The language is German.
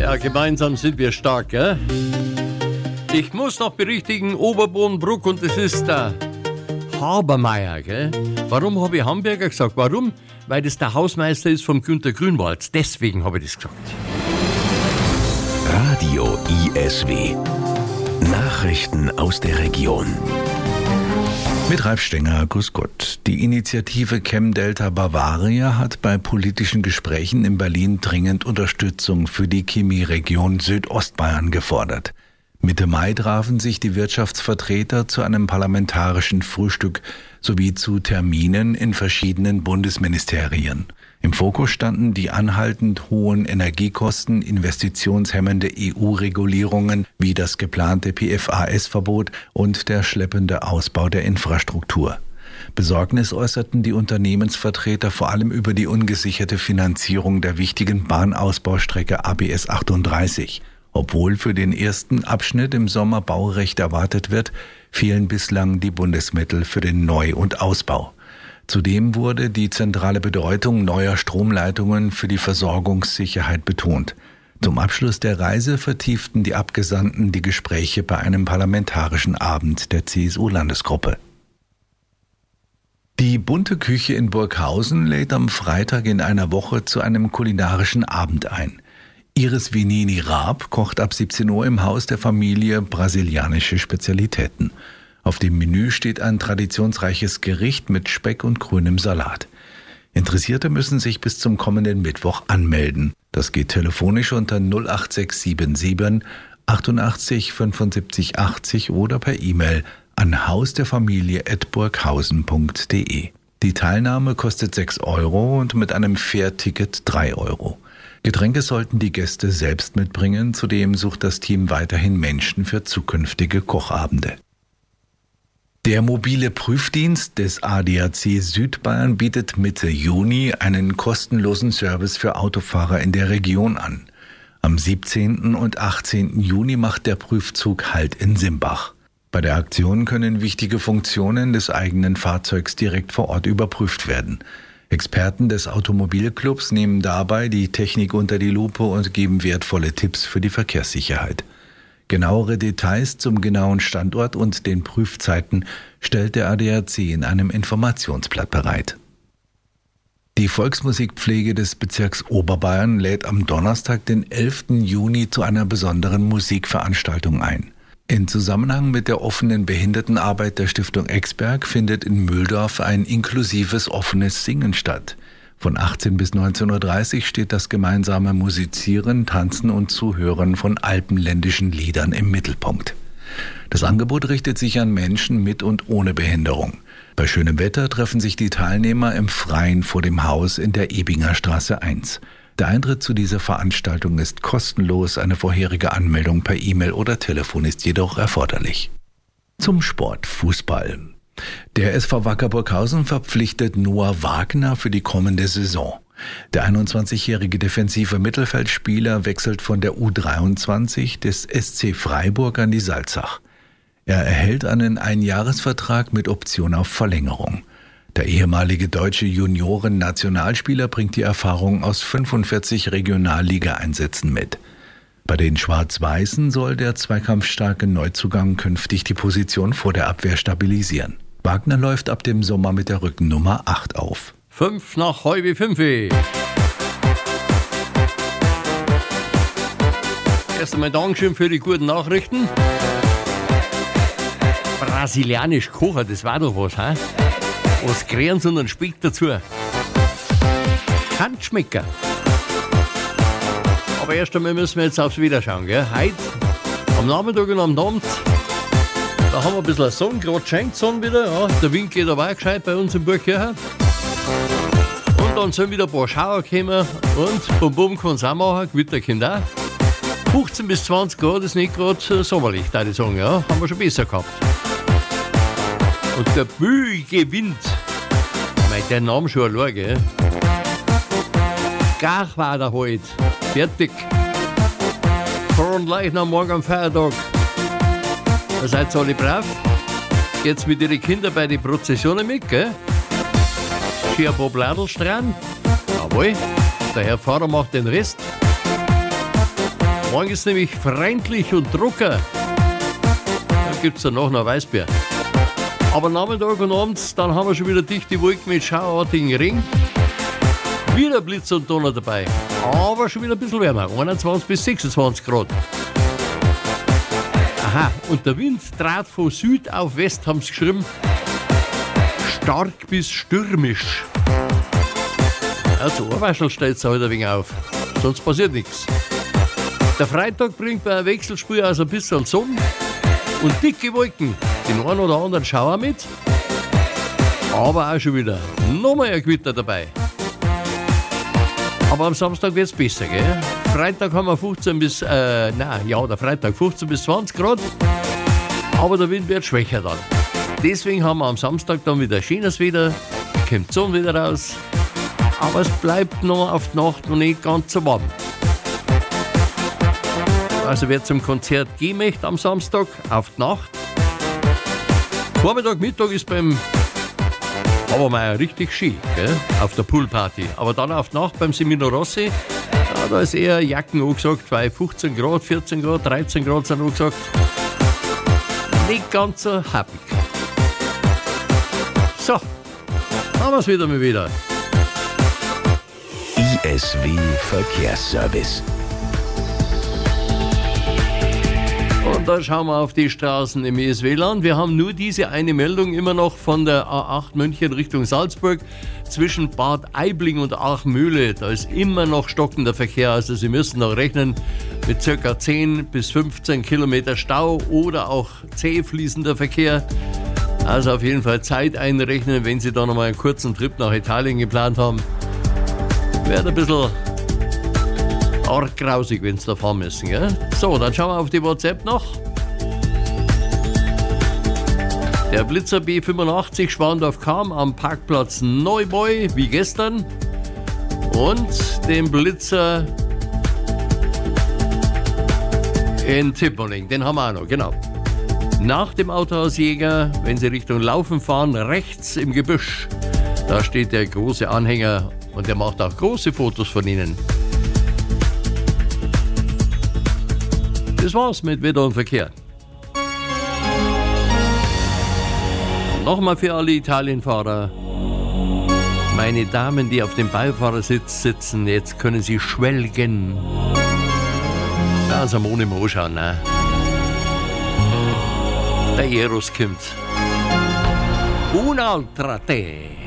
Ja, gemeinsam sind wir stark, gell? Ich muss noch berichtigen, Oberbohnenbruck, und das ist der Habermeier, gell? Warum habe ich Hamburger gesagt? Warum? Weil das der Hausmeister ist vom Günter Grünwald. Deswegen habe ich das gesagt. Radio ISW. Nachrichten aus der Region. Mit Ralf Stenger, grüß Gott. Die Initiative ChemDelta Bavaria hat bei politischen Gesprächen in Berlin dringend Unterstützung für die Chemieregion Südostbayern gefordert. Mitte Mai trafen sich die Wirtschaftsvertreter zu einem parlamentarischen Frühstück sowie zu Terminen in verschiedenen Bundesministerien. Im Fokus standen die anhaltend hohen Energiekosten, investitionshemmende EU-Regulierungen wie das geplante PFAS-Verbot und der schleppende Ausbau der Infrastruktur. Besorgnis äußerten die Unternehmensvertreter vor allem über die ungesicherte Finanzierung der wichtigen Bahnausbaustrecke ABS 38. Obwohl für den ersten Abschnitt im Sommer Baurecht erwartet wird, fehlen bislang die Bundesmittel für den Neu- und Ausbau. Zudem wurde die zentrale Bedeutung neuer Stromleitungen für die Versorgungssicherheit betont. Zum Abschluss der Reise vertieften die Abgesandten die Gespräche bei einem parlamentarischen Abend der CSU-Landesgruppe. Die bunte Küche in Burghausen lädt am Freitag in einer Woche zu einem kulinarischen Abend ein. Iris Veneni-Raab kocht ab 17 Uhr im Haus der Familie brasilianische Spezialitäten. Auf dem Menü steht ein traditionsreiches Gericht mit Speck und grünem Salat. Interessierte müssen sich bis zum kommenden Mittwoch anmelden. Das geht telefonisch unter 08677 88 75 80 oder per E-Mail an hausderfamilie@burghausen.de. Die Teilnahme kostet 6 € und mit einem Fährticket 3 €. Getränke sollten die Gäste selbst mitbringen, zudem sucht das Team weiterhin Menschen für zukünftige Kochabende. Der mobile Prüfdienst des ADAC Südbayern bietet Mitte Juni einen kostenlosen Service für Autofahrer in der Region an. Am 17. und 18. Juni macht der Prüfzug Halt in Simbach. Bei der Aktion können wichtige Funktionen des eigenen Fahrzeugs direkt vor Ort überprüft werden. Experten des Automobilclubs nehmen dabei die Technik unter die Lupe und geben wertvolle Tipps für die Verkehrssicherheit. Genauere Details zum genauen Standort und den Prüfzeiten stellt der ADAC in einem Informationsblatt bereit. Die Volksmusikpflege des Bezirks Oberbayern lädt am Donnerstag, den 11. Juni, zu einer besonderen Musikveranstaltung ein. In Zusammenhang mit der offenen Behindertenarbeit der Stiftung Exberg findet in Mühldorf ein inklusives offenes Singen statt. Von 18 bis 19:30 Uhr steht das gemeinsame Musizieren, Tanzen und Zuhören von alpenländischen Liedern im Mittelpunkt. Das Angebot richtet sich an Menschen mit und ohne Behinderung. Bei schönem Wetter treffen sich die Teilnehmer im Freien vor dem Haus in der Ebinger Straße 1. Der Eintritt zu dieser Veranstaltung ist kostenlos, eine vorherige Anmeldung per E-Mail oder Telefon ist jedoch erforderlich. Zum Sport Fußball. Der SV Wacker Burghausen verpflichtet Noah Wagner für die kommende Saison. Der 21-jährige defensive Mittelfeldspieler wechselt von der U23 des SC Freiburg an die Salzach. Er erhält einen Einjahresvertrag mit Option auf Verlängerung. Der ehemalige deutsche Junioren-Nationalspieler bringt die Erfahrung aus 45 Regionalliga-Einsätzen mit. Bei den Schwarz-Weißen soll der zweikampfstarke Neuzugang künftig die Position vor der Abwehr stabilisieren. Wagner läuft ab dem Sommer mit der Rückennummer 8 auf. 5 nach 5:05. Erst einmal Dankeschön für die guten Nachrichten. Brasilianisch kochen, das war doch was, hä? Was Gräns und ein Speck dazu. Kann schmecken. Aber erst einmal müssen wir jetzt aufs Wetter schauen, gell? Heute, am Nachmittag und am Abend, da haben wir ein bisschen Sonne, gerade schenkt Sonne wieder. Ja, der Wind geht aber auch gescheit bei uns in Burgkirchen. Und dann sollen wieder ein paar Schauer kommen und bum bum kann es auch machen, Gewitter kommt auch. 15 bis 20 Grad ist nicht gerade sommerlich, da ich sagen, ja, haben wir schon besser gehabt. Und der böige Wind, der Name schon allein, gell? Gar war der halt. Fertig. Fronleichnam morgen am Feiertag. Da seid ihr alle brav. Geht's mit ihren Kindern bei den Prozessionen mit, gell? Schön ein paar Bladelstrahlen. Jawohl. Der Herr Pfarrer macht den Rest. Morgen ist nämlich freundlich und Drucker. Da gibt es dann noch Weißbier. Aber Nachmittag und abends, dann haben wir schon wieder dichte Wolken mit schauartigen Regen. Wieder Blitz und Donner dabei. Aber schon wieder ein bisschen wärmer. 21 bis 26 Grad. Aha, und der Wind trat von Süd auf West, haben sie geschrieben. Stark bis stürmisch. Ja, zu Ohrwaschel stellt es halt ein wenig auf. Sonst passiert nichts. Der Freitag bringt bei einem Wechselspiel also ein bisschen Sonne und dicke Wolken. Den einen oder anderen Schauer mit. Aber auch schon wieder nochmal ein Gewitter dabei. Aber am Samstag wird es besser, gell? Freitag haben wir 15 bis 20 Grad. Aber der Wind wird schwächer dann. Deswegen haben wir am Samstag dann wieder schönes Wetter. Kommt die Sonne wieder raus. Aber es bleibt noch auf die Nacht noch nicht ganz so warm. Also wer zum Konzert gehen möchte am Samstag, auf die Nacht. Vormittag, Mittag ist beim Habermeier richtig schön, gell? Auf der Poolparty. Aber dann auf die Nacht beim Semino Rossi, ja, da ist eher Jacken angesagt, bei 15 Grad, 14 Grad, 13 Grad sind angesagt. Nicht ganz so happig. So, haben wir es wieder mal wieder. ISW Verkehrsservice. Und da schauen wir auf die Straßen im ISW-Land. Wir haben nur diese eine Meldung immer noch von der A8 München Richtung Salzburg zwischen Bad Aibling und Achmühle. Da ist immer noch stockender Verkehr, also Sie müssen noch rechnen mit ca. 10 bis 15 Kilometer Stau oder auch zäh fließender Verkehr. Also auf jeden Fall Zeit einrechnen, wenn Sie da nochmal einen kurzen Trip nach Italien geplant haben. Wird ein bisschen arg grausig, wenn Sie da fahren müssen. Gell? So, dann schauen wir auf die WhatsApp noch. Der Blitzer B85 Schwandorf kam am Parkplatz Neubeu, wie gestern. Und den Blitzer in Tippmoning, den haben wir auch noch, genau. Nach dem Autohaus Jäger, wenn Sie Richtung Laufen fahren, rechts im Gebüsch, da steht der große Anhänger und der macht auch große Fotos von Ihnen. Das war's mit Wetter und Verkehr. Nochmal für alle Italienfahrer. Meine Damen, die auf dem Beifahrersitz sitzen, jetzt können Sie schwelgen. Ja, also ohne mal anschauen, ne? Der Eros kommt. Un'altra te.